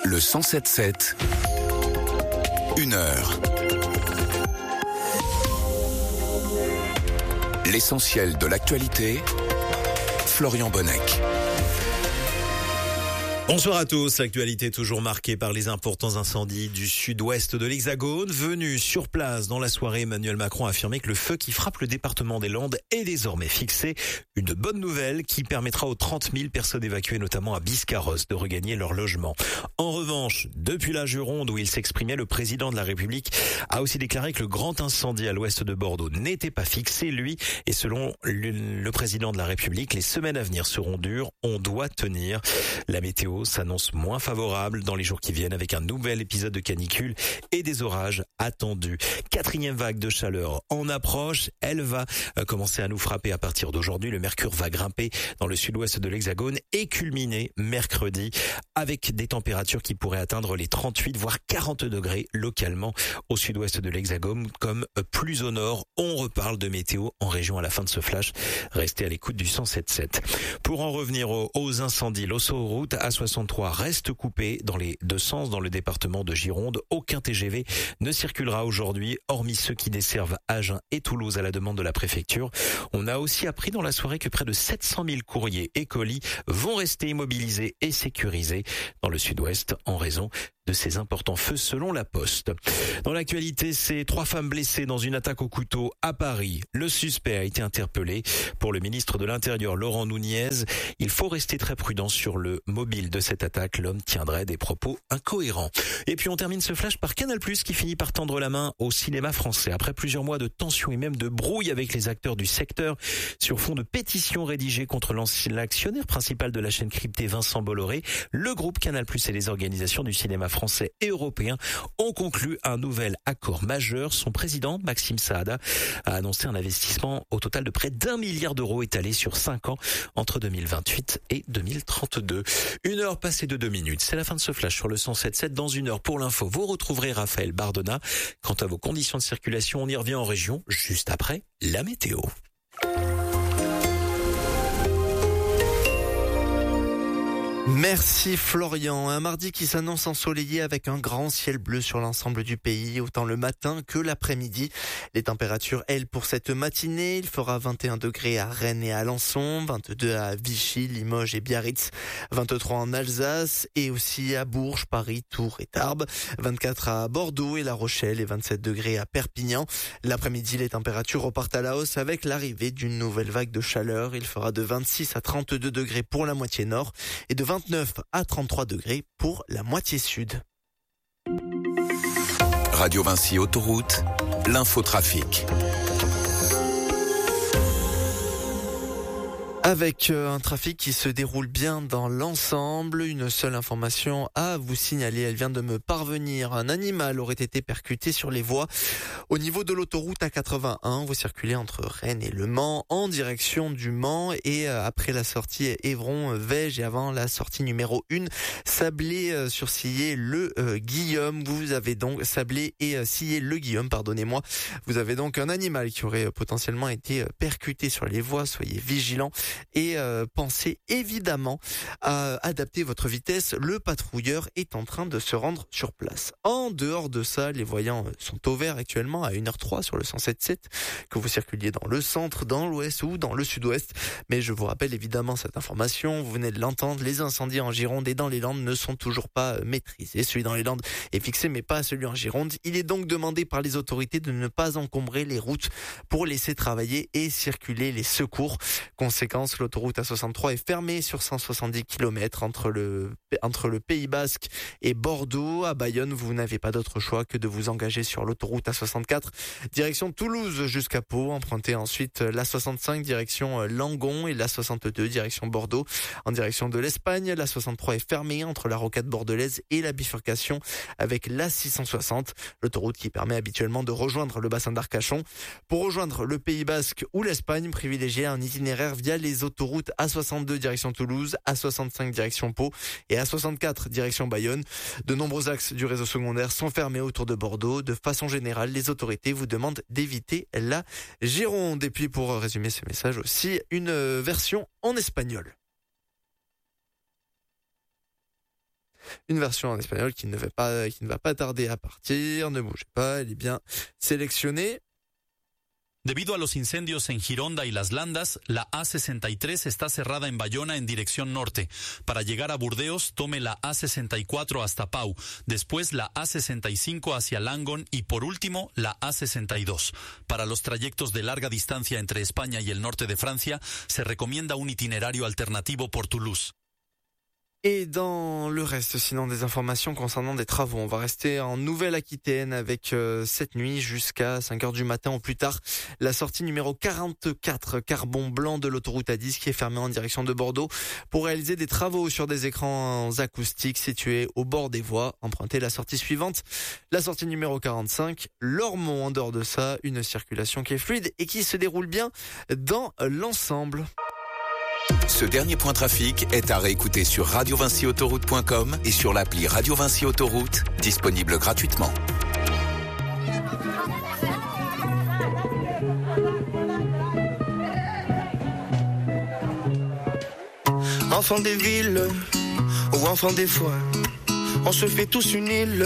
Le 107.7, 1 heure. L'essentiel de l'actualité, Florian Bonnec. Bonsoir à tous. L'actualité est toujours marquée par les importants incendies du sud-ouest de l'Hexagone. Venu sur place dans la soirée, Emmanuel Macron a affirmé que le feu qui frappe le département des Landes est désormais fixé. Une bonne nouvelle qui permettra aux 30 000 personnes évacuées, notamment à Biscarrosse, de regagner leur logement. En revanche, depuis la Gironde où il s'exprimait, le président de la République a aussi déclaré que le grand incendie à l'ouest de Bordeaux n'était pas fixé, lui. Et selon le président de la République, les semaines à venir seront dures. On doit tenir. La météo s'annonce moins favorable dans les jours qui viennent avec un nouvel épisode de canicule et des orages attendus. 4e vague de chaleur en approche. Elle va commencer à nous frapper à partir d'aujourd'hui. Le mercure va grimper dans le sud-ouest de l'Hexagone et culminer mercredi avec des températures qui pourraient atteindre les 38 voire 40 degrés localement au sud-ouest de l'Hexagone comme plus au nord. On reparle de météo en région à la fin de ce flash. Restez à l'écoute du 107.7. Pour en revenir aux incendies, l'autoroute A63 reste coupée dans les deux sens dans le département de Gironde. Aucun TGV ne circulera aujourd'hui, hormis ceux qui desservent Agen et Toulouse à la demande de la préfecture. On a aussi appris dans la soirée que près de 700 000 courriers et colis vont rester immobilisés et sécurisés dans le sud-ouest en raison de ces importants feux selon la Poste. Dans l'actualité, c'est 3 femmes blessées dans une attaque au couteau à Paris. Le suspect a été interpellé. Pour le ministre de l'Intérieur, Laurent Nunez, il faut rester très prudent sur le mobile de cette attaque. L'homme tiendrait des propos incohérents. Et puis on termine ce flash par Canal+, qui finit par tendre la main au cinéma français. Après plusieurs mois de tension et même de brouille avec les acteurs du secteur, sur fond de pétitions rédigées contre l'actionnaire principal de la chaîne cryptée, Vincent Bolloré, le groupe Canal+ et les organisations du cinéma français et européen ont conclu un nouvel accord majeur. Son président, Maxime Saada, a annoncé un investissement au total de près d'1 milliard d'euros étalé sur 5 ans entre 2028 et 2032. 1 heure passée de 2 minutes. C'est la fin de ce flash sur le 107.7. Dans 1 heure pour l'info, vous retrouverez Raphaël Bardona. Quant à vos conditions de circulation, on y revient en région juste après la météo. Merci Florian. Un mardi qui s'annonce ensoleillé avec un grand ciel bleu sur l'ensemble du pays, autant le matin que l'après-midi. Les températures, elles, pour cette matinée, il fera 21 degrés à Rennes et à Alençon, 22 à Vichy, Limoges et Biarritz, 23 en Alsace et aussi à Bourges, Paris, Tours et Tarbes, 24 à Bordeaux et La Rochelle et 27 degrés à Perpignan. L'après-midi, les températures repartent à la hausse avec l'arrivée d'une nouvelle vague de chaleur. Il fera de 26 à 32 degrés pour la moitié nord et de 29 à 33 degrés pour la moitié sud. Radio Vinci Autoroute, l'infotrafic. Avec un trafic qui se déroule bien dans l'ensemble, une seule information à vous signaler, elle vient de me parvenir. Un animal aurait été percuté sur les voies au niveau de l'autoroute A81. Vous circulez entre Rennes et Le Mans en direction du Mans et après la sortie Évron-Vège et avant la sortie numéro 1, Sablé sur Sillé le Guillaume. Vous avez donc Sablé et Sillé le Guillaume, pardonnez-moi. Vous avez donc un animal qui aurait potentiellement été percuté sur les voies. Soyez vigilants. Et pensez évidemment à adapter votre vitesse. Le patrouilleur est en train de se rendre sur place. En dehors de ça, les voyants sont au vert actuellement à 1h03 sur le 107.7, que vous circuliez dans le centre, dans l'ouest ou dans le sud-ouest. Mais je vous rappelle évidemment cette information, vous venez de l'entendre, les incendies en Gironde et dans les Landes ne sont toujours pas maîtrisés. Celui dans les Landes est fixé mais pas celui en Gironde. Il est donc demandé par les autorités de ne pas encombrer les routes pour laisser travailler et circuler les secours. Conséquence, l'autoroute A63 est fermée sur 170 km entre le Pays Basque et Bordeaux. À Bayonne, vous n'avez pas d'autre choix que de vous engager sur l'autoroute A64 direction Toulouse jusqu'à Pau. Empruntez ensuite l'A65 direction Langon et l'A62 direction Bordeaux. En direction de l'Espagne, l'A63 est fermée entre la rocade bordelaise et la bifurcation avec l'A660, l'autoroute qui permet habituellement de rejoindre le bassin d'Arcachon. Pour rejoindre le Pays Basque ou l'Espagne, privilégiez un itinéraire via les autoroutes A62 direction Toulouse, A65 direction Pau et A64 direction Bayonne. De nombreux axes du réseau secondaire sont fermés autour de Bordeaux. De façon générale, les autorités vous demandent d'éviter la Gironde. Et puis pour résumer ce message aussi, une version en espagnol. Une version en espagnol qui ne va pas tarder à partir. Ne bougez pas, elle est bien sélectionnée. Debido a los incendios en Gironda y Las Landas, la A63 está cerrada en Bayona en dirección norte. Para llegar a Burdeos, tome la A64 hasta Pau, después la A65 hacia Langon y por último la A62. Para los trayectos de larga distancia entre España y el norte de Francia, se recomienda un itinerario alternativo por Toulouse. Et dans le reste, sinon des informations concernant des travaux, on va rester en Nouvelle-Aquitaine avec cette nuit jusqu'à 5h du matin ou plus tard, la sortie numéro 44 Carbon Blanc de l'autoroute A10 qui est fermée en direction de Bordeaux pour réaliser des travaux sur des écrans acoustiques situés au bord des voies. Empruntez la sortie suivante, la sortie numéro 45, Lormont. En dehors de ça, une circulation qui est fluide et qui se déroule bien dans l'ensemble. Ce dernier point trafic est à réécouter sur radiovincyautoroute.com et sur l'appli Radio Vinci Autoroute, disponible gratuitement. Enfant des villes ou enfant des foins, on se fait tous une île.